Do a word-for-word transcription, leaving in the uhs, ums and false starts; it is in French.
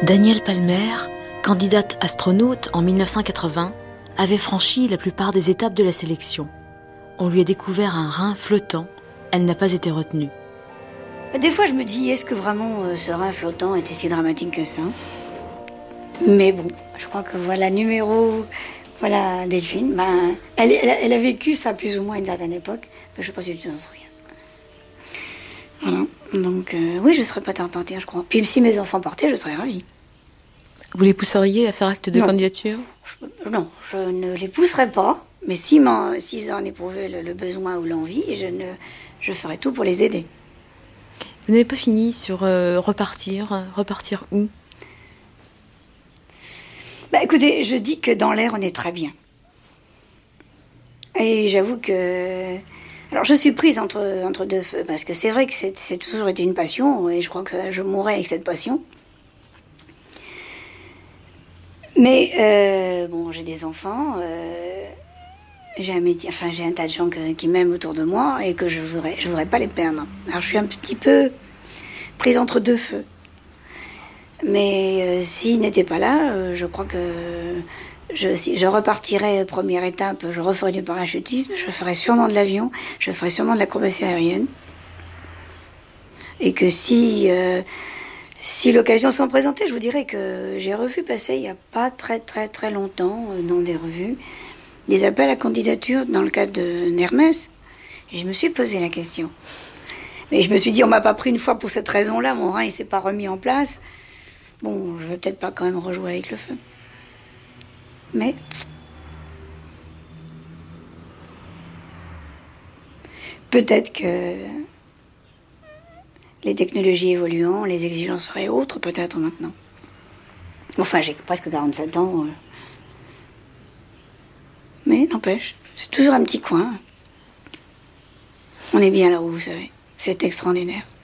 Danielle Palmer, candidate astronaute en mille neuf cent quatre-vingts, avait franchi la plupart des étapes de la sélection. On lui a découvert un rein flottant. Elle n'a pas été retenue. Des fois, je me dis, est-ce que vraiment euh, ce rein flottant était si dramatique que ça? Mais bon, je crois que voilà, numéro... Voilà, Delphine, ben, elle, elle, elle a vécu ça plus ou moins à une certaine époque. Mais je ne sais pas si tu t'en souviens. Voilà, donc euh, oui, je serais prête à repartir, je crois. Puis si mes enfants partaient, je serais ravie. Vous les pousseriez à faire acte de non. candidature? je, Non, je ne les pousserais pas. Mais s'ils si en éprouvaient le, le besoin ou l'envie, je, ne, je ferais tout pour les aider. Vous n'avez pas fini sur euh, repartir Repartir où? Bah écoutez, je dis que dans l'air, on est très bien. Et j'avoue que... Alors je suis prise entre, entre deux feux, parce que c'est vrai que c'est, c'est toujours été une passion, et je crois que ça, je mourrai avec cette passion. Mais, euh, bon, j'ai des enfants, euh, j'ai un métier, enfin j'ai un tas de gens que, qui m'aiment autour de moi, et que je voudrais, je voudrais pas les perdre. Alors je suis un petit peu prise entre deux feux. Mais euh, s'ils n'étaient pas là, euh, je crois que je, si je repartirais première étape, je referais du parachutisme, je ferais sûrement de l'avion, je ferais sûrement de l'acrobatie aérienne. Et que si, euh, si l'occasion s'en présentait, je vous dirais que j'ai revu passer il n'y a pas très très très longtemps euh, dans des revues des appels à candidature dans le cadre de Hermès. Et je me suis posé la question. Mais je me suis dit, on m'a pas pris une fois pour cette raison-là, mon rein il s'est pas remis en place. Bon, je vais peut-être pas quand même rejouer avec le feu. Mais... peut-être que... les technologies évoluant, les exigences seraient autres, peut-être, maintenant. Enfin, j'ai presque quarante-sept ans. Mais, n'empêche, c'est toujours un petit coin. On est bien là-haut, vous savez. C'est extraordinaire.